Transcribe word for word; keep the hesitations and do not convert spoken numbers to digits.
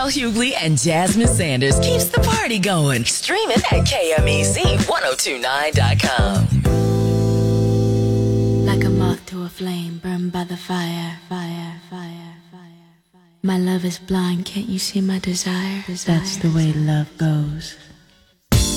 L. Hughley and Jasmine Sanders keeps the party going. Streaming at K M E Z ten twenty-nine dot com. Like a moth to a flame, burned by the fire, fire, fire, fire, fire. My love is blind, can't you see my desire? desire. That's the way love goes.